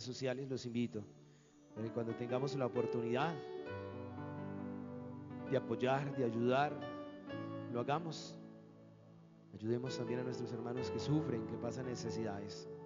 sociales, los invito para que cuando tengamos la oportunidad de apoyar, de ayudar, lo hagamos. Ayudemos también a nuestros hermanos que sufren, que pasan necesidades.